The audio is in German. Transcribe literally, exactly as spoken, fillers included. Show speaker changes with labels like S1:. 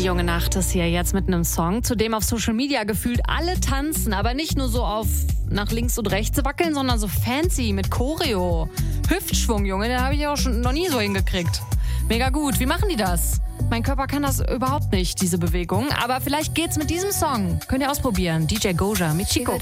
S1: Die junge Nacht ist hier jetzt mit einem Song, zu dem auf Social Media gefühlt alle tanzen, aber nicht nur so auf nach links und rechts wackeln, sondern so fancy mit Choreo. Hüftschwung, Junge, den habe ich auch schon noch nie so hingekriegt. Mega gut. Wie machen die das? Mein Körper kann das überhaupt nicht, diese Bewegung. Aber vielleicht geht's mit diesem Song. Könnt ihr ausprobieren. D J Goja mit Chico.